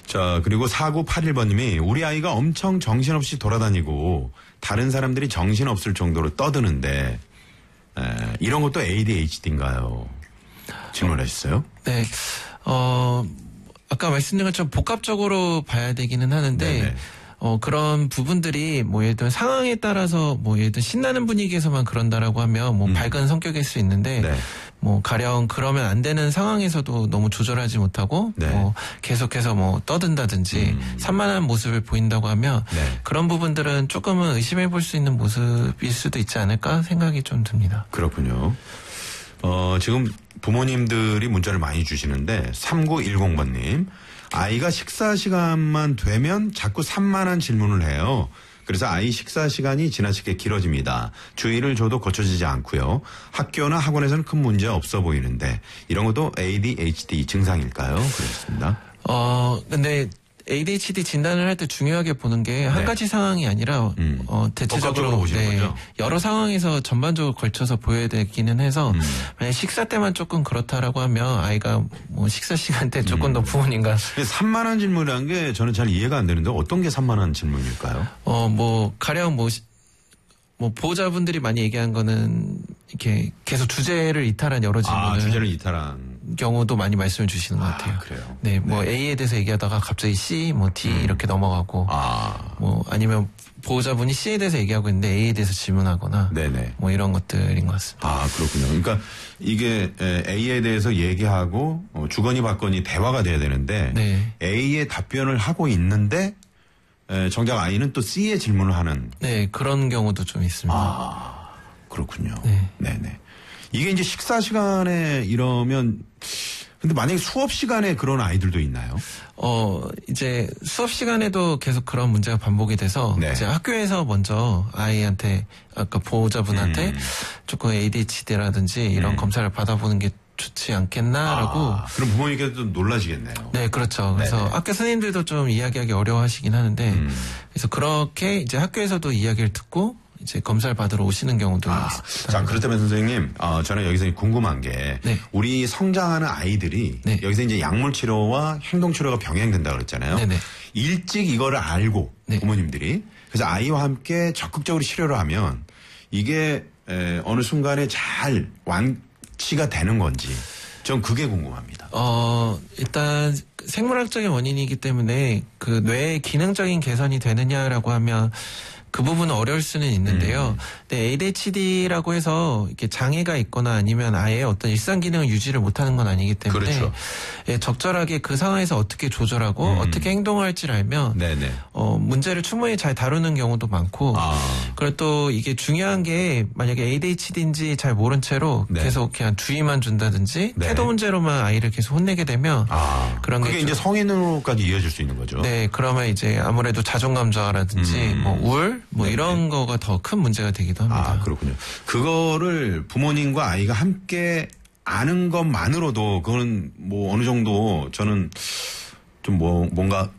자, 그리고 4981번님이 우리 아이가 엄청 정신없이 돌아다니고 다른 사람들이 정신없을 정도로 떠드는데 이런 것도 ADHD인가요? 질문하셨어요? 네. 아까 말씀드린 것처럼 복합적으로 봐야 되기는 하는데 네네. 그런 부분들이 뭐 예를 들면 상황에 따라서 뭐 예를 들면 신나는 분위기에서만 그런다라고 하면 뭐 밝은 성격일 수 있는데 네. 뭐 가령 그러면 안 되는 상황에서도 너무 조절하지 못하고 네. 뭐 계속해서 뭐 떠든다든지 산만한 모습을 보인다고 하면 네. 그런 부분들은 조금은 의심해 볼 수 있는 모습일 수도 있지 않을까 생각이 좀 듭니다. 그렇군요. 지금 부모님들이 문자를 많이 주시는데 3910번님 아이가 식사 시간만 되면 자꾸 산만한 질문을 해요. 그래서 아이 식사 시간이 지나치게 길어집니다. 주의를 줘도 고쳐지지 않고요. 학교나 학원에서는 큰 문제 없어 보이는데 이런 것도 ADHD 증상일까요? 그렇습니다. 근데 ADHD 진단을 할 때 중요하게 보는 게 한 가지 상황이 아니라 대체적으로 보시는 거죠? 여러 상황에서 전반적으로 걸쳐서 보여야 되기는 해서 만약 식사 때만 조금 그렇다라고 하면 아이가 뭐 식사 시간 때 조금 더 부모님과 산만한 질문이라는 게 저는 잘 이해가 안 되는데 어떤 게 산만한 질문일까요? 뭐 가령 뭐 보호자분들이 많이 얘기한 거는 이렇게 계속 주제를 이탈한 여러 질문을 주제를 이탈한 경우도 많이 말씀을 주시는 것 같아요. 그래요? 네, 뭐 A에 대해서 얘기하다가 갑자기 C, 뭐 D 이렇게 넘어가고, 뭐 아니면 보호자분이 C에 대해서 얘기하고 있는데 A에 대해서 질문하거나, 네네. 뭐 이런 것들인 것 같습니다. 그렇군요. 그러니까 이게 A에 대해서 얘기하고 주거니 받거니 대화가 돼야 되는데 네. A의 답변을 하고 있는데 정작 아이는 또 C의 질문을 하는. 네, 그런 경우도 좀 있습니다. 그렇군요. 네. 네네. 이게 이제 식사 시간에 이러면 근데 만약에 수업 시간에 그런 아이들도 있나요? 이제 수업 시간에도 계속 그런 문제가 반복이 돼서 네. 이제 학교에서 먼저 아이한테 아까 보호자분한테 조금 ADHD라든지 이런 검사를 받아보는 게 좋지 않겠나라고. 그럼 부모님께서도 놀라시겠네요. 네, 그렇죠. 그래서 네네. 학교 선생님들도 좀 이야기하기 어려워하시긴 하는데 그래서 그렇게 이제 학교에서도 이야기를 듣고 이제 검사를 받으러 오시는 경우도 있습니다. 자, 그렇다면 선생님, 저는 여기서 궁금한 게 네. 우리 성장하는 아이들이 네. 여기서 이제 약물 치료와 행동 치료가 병행된다 그랬잖아요. 네네. 일찍 이거를 알고 네. 부모님들이 그래서 아이와 함께 적극적으로 치료를 하면 이게 어느 순간에 잘 완치가 되는 건지 전 그게 궁금합니다. 일단 생물학적인 원인이기 때문에 그 뇌의 기능적인 개선이 되느냐라고 하면 그 부분은 어려울 수는 있는데요. 근데 ADHD라고 해서 이렇게 장애가 있거나 아니면 아예 어떤 일상 기능을 유지를 못하는 건 아니기 때문에 그렇죠. 예, 적절하게 그 상황에서 어떻게 조절하고 어떻게 행동할지를 알면 네네. 문제를 충분히 잘 다루는 경우도 많고 그리고 또 이게 중요한 게 만약에 ADHD인지 잘 모른 채로 네. 계속 그냥 주의만 준다든지 네. 태도 문제로만 아이를 계속 혼내게 되면 그런 그게 게 이제 성인으로까지 이어질 수 있는 거죠. 네, 그러면 이제 아무래도 자존감 저하라든지 뭐 우울 뭐 네네. 이런 거가 더 큰 문제가 되기도 합니다. 그렇군요. 그거를 부모님과 아이가 함께 아는 것만으로도 그건 뭐 어느 정도 저는 좀 뭔가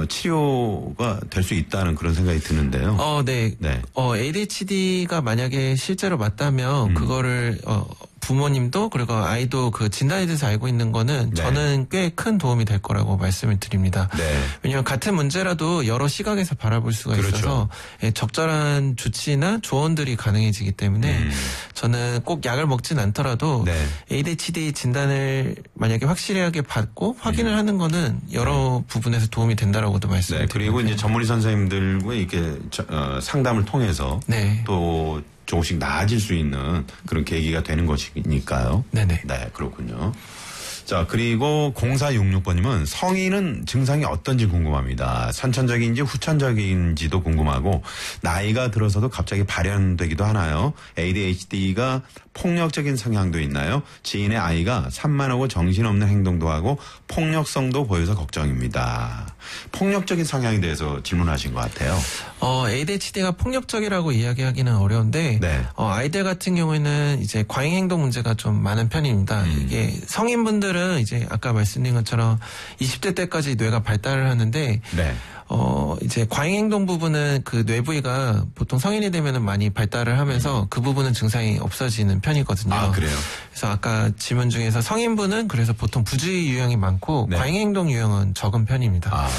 치료가 될 수 있다는 그런 생각이 드는데요. 네. 네. ADHD가 만약에 실제로 맞다면 그거를 부모님도 그리고 아이도 그 진단에 대해서 알고 있는 거는 네. 저는 꽤 큰 도움이 될 거라고 말씀을 드립니다. 네. 왜냐하면 같은 문제라도 여러 시각에서 바라볼 수가 그렇죠. 있어서 적절한 조치나 조언들이 가능해지기 때문에 저는 꼭 약을 먹진 않더라도 네. ADHD 진단을 만약에 확실하게 받고 확인을 하는 거는 여러 부분에서 도움이 된다라고도 네. 말씀드립니다. 그리고 이제 전문의 선생님들과 이렇게 상담을 통해서 네. 또 조금씩 나아질 수 있는 그런 계기가 되는 것이니까요. 네네. 네, 그렇군요. 자, 그리고 0466번님은 성인은 증상이 어떤지 궁금합니다. 선천적인지 후천적인지도 궁금하고 나이가 들어서도 갑자기 발현되기도 하나요? ADHD가 폭력적인 성향도 있나요? 지인의 아이가 산만하고 정신없는 행동도 하고 폭력성도 보여서 걱정입니다. 폭력적인 성향에 대해서 질문하신 것 같아요. ADHD가 폭력적이라고 이야기하기는 어려운데 네. 아이들 같은 경우에는 이제 과잉 행동 문제가 좀 많은 편입니다. 이게 성인분들은 이제 아까 말씀드린 것처럼 20대 때까지 뇌가 발달을 하는데 네. 이제 과잉 행동 부분은 그 뇌 부위가 보통 성인이 되면은 많이 발달을 하면서 그 부분은 증상이 없어지는 편이거든요. 그래요? 그래서 아까 질문 중에서 성인분은 그래서 보통 부주의 유형이 많고 네. 과잉 행동 유형은 적은 편입니다.